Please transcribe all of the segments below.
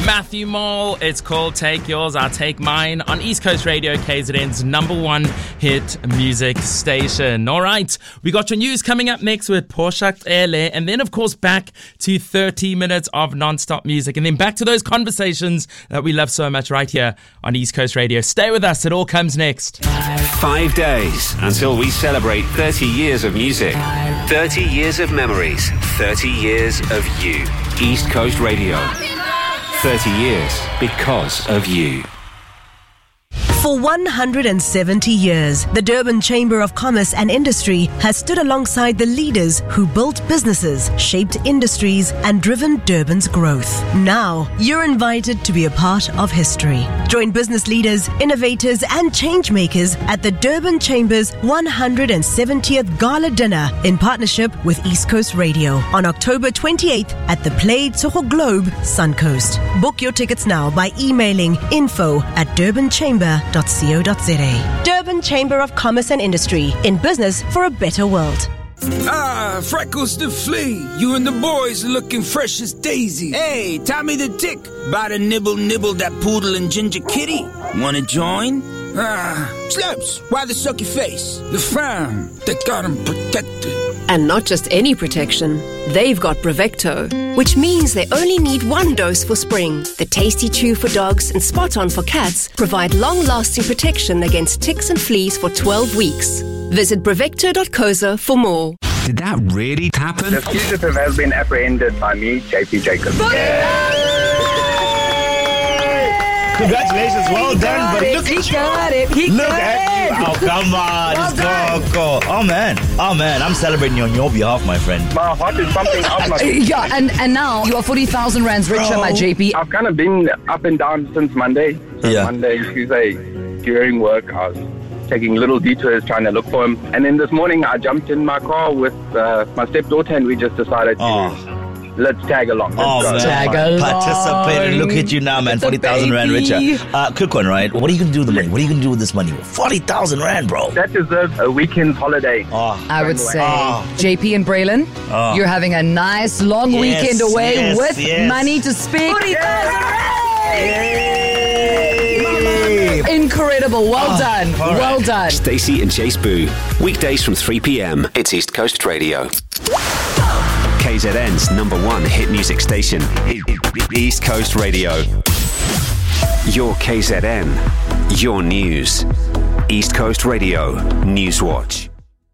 Matthew Mole. It's called Take Yours, I'll Take Mine on East Coast Radio, KZN's #1 hit music station. All right, we got your news coming up next with Portia Ele, and then, of course, back to 30 minutes of non-stop music, and then back to those conversations that we love so much right here on East Coast Radio. Stay with us. It all comes next. 5 days until we celebrate 30 years of music, 30 years of memories, 30 years of you. East Coast Radio. 30 years because of you. For 170 years, the Durban Chamber of Commerce and Industry has stood alongside the leaders who built businesses, shaped industries, and driven Durban's growth. Now, you're invited to be a part of history. Join business leaders, innovators, and change makers at the Durban Chamber's 170th Gala Dinner in partnership with East Coast Radio on October 28th at the Play Tsogo Globe, Suncoast. Book your tickets now by emailing info@durbanchamber.co.za. Durban Chamber of Commerce and Industry, in business for a better world. Freckles the Flea, you and the boys looking fresh as daisy. Hey, Tommy the Tick, about to nibble that poodle and ginger kitty. Wanna join? Slaps, why the sucky face? The frown, they got him protected. And not just any protection. They've got Brevecto, which means they only need one dose for spring. The Tasty Chew for dogs and Spot On for cats provide long-lasting protection against ticks and fleas for 12 weeks. Visit brevecto.co.za for more. Did that really happen? The fugitive has been apprehended by me, JP Jacob. Congratulations, well done, buddy. Look at you. Look at you. Oh, come on. It's go. Oh, man, I'm celebrating on your behalf, my friend. My heart is pumping out my Yeah, and now you are 40,000 rands richer, my JP. I've kind of been up and down since Monday. Monday, Tuesday, during work, I was taking little detours trying to look for him. And then this morning, I jumped in my car with my stepdaughter, and we just decided to... Let's tag along. Tag along. Participate. Look at you now, man. 40,000 rand richer. Quick one, right? What are you going to do with the money? What are you going to do with this money? 40,000 rand, bro. That deserves a weekend holiday. I would say, JP and Braylon, you're having a nice long weekend away with money to speak. 40,000 rand! Incredible. Well done. Right. Well done. Stacey and Chase Boo. Weekdays from 3 p.m. It's East Coast Radio. KZN's #1 hit music station, East Coast Radio. Your KZN, your news. East Coast Radio Newswatch.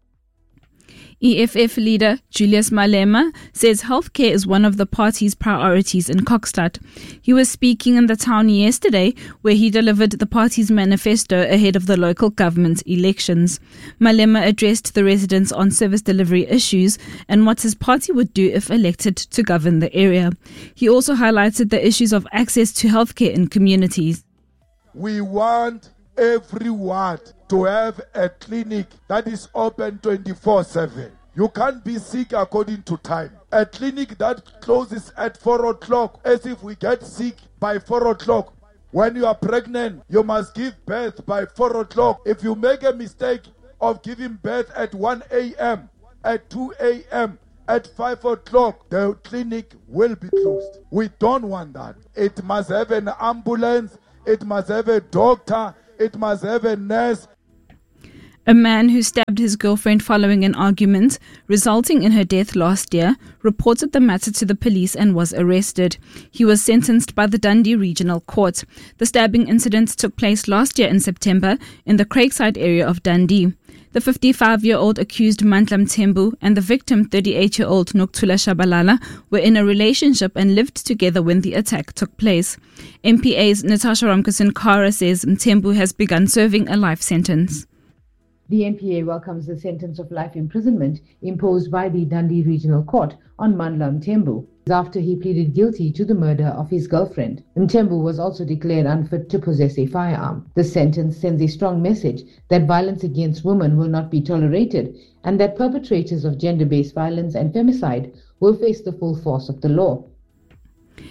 EFF leader Julius Malema says healthcare is one of the party's priorities in Kokstad. He was speaking in the town yesterday where he delivered the party's manifesto ahead of the local government elections. Malema addressed the residents on service delivery issues and what his party would do if elected to govern the area. He also highlighted the issues of access to healthcare in communities. We want everyone to have a clinic that is open 24/7. You can't be sick according to time. A clinic that closes at 4 o'clock, as if we get sick by 4 o'clock. When you are pregnant, you must give birth by 4 o'clock. If you make a mistake of giving birth at 1 a.m., at 2 a.m., at 5 o'clock, the clinic will be closed. We don't want that. It must have an ambulance, it must have a doctor, it must have a nurse. A man who stabbed his girlfriend following an argument, resulting in her death last year, reported the matter to the police and was arrested. He was sentenced by the Dundee Regional Court. The stabbing incident took place last year in September in the Craigside area of Dundee. The 55-year-old accused Mantlam Tembu and the victim, 38-year-old Noktula Shabalala, were in a relationship and lived together when the attack took place. MPA's Natasha Ramkasan-Kara says Mtembu has begun serving a life sentence. The NPA welcomes the sentence of life imprisonment imposed by the Dundee Regional Court on Mantlam Tembu after he pleaded guilty to the murder of his girlfriend. Mtembu was also declared unfit to possess a firearm. The sentence sends a strong message that violence against women will not be tolerated and that perpetrators of gender-based violence and femicide will face the full force of the law.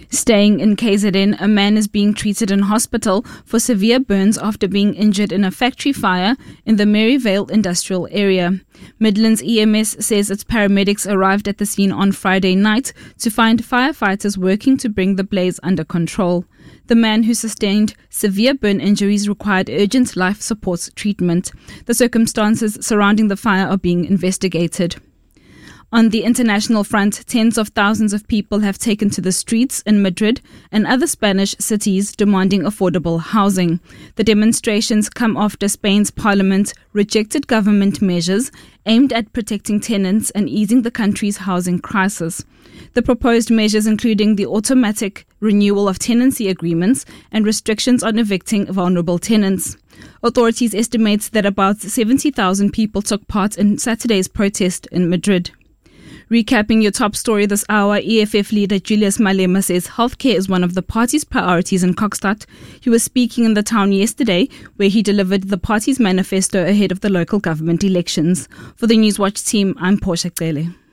Staying in KZN, a man is being treated in hospital for severe burns after being injured in a factory fire in the Maryvale industrial area. Midlands EMS says its paramedics arrived at the scene on Friday night to find firefighters working to bring the blaze under control. The man who sustained severe burn injuries required urgent life support treatment. The circumstances surrounding the fire are being investigated. On the international front, tens of thousands of people have taken to the streets in Madrid and other Spanish cities demanding affordable housing. The demonstrations come after Spain's parliament rejected government measures aimed at protecting tenants and easing the country's housing crisis. The proposed measures including the automatic renewal of tenancy agreements and restrictions on evicting vulnerable tenants. Authorities estimate that about 70,000 people took part in Saturday's protest in Madrid. Recapping your top story this hour, EFF leader Julius Malema says healthcare is one of the party's priorities in Kokstad. He was speaking in the town yesterday where he delivered the party's manifesto ahead of the local government elections. For the Newswatch team, I'm Portia Cele.